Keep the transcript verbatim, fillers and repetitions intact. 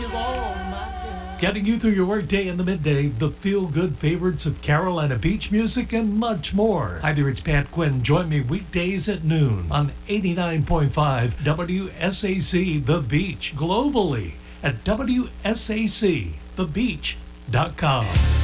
she's all my girl. Getting you through your workday in the midday, the feel-good favorites of Carolina beach music, and much more. Hi there, it's Pat Quinn. Join me weekdays at noon on eighty-nine point five W S A C The Beach, globally at W S A C the beach dot com.